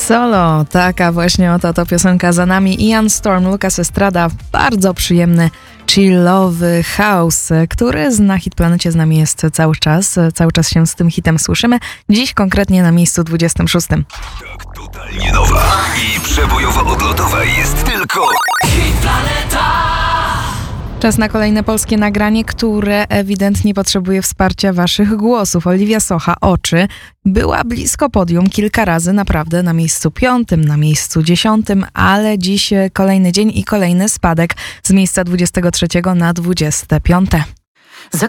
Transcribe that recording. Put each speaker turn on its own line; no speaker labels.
Solo, taka właśnie oto piosenka za nami. Ian Storm, Lucas Estrada, bardzo przyjemny, chillowy house, który na Hit Planecie z nami jest cały czas się z tym hitem słyszymy. Dziś konkretnie na miejscu 26.
Tak totalnie nowa i przebojowo-odlotowa jest tylko Hit Planeta!
Czas na kolejne polskie nagranie, które ewidentnie potrzebuje wsparcia waszych głosów. Oliwia Socha, Oczy, była blisko podium kilka razy, naprawdę na miejscu 5, na miejscu 10, ale dziś kolejny dzień i kolejny spadek z miejsca 23 na 25.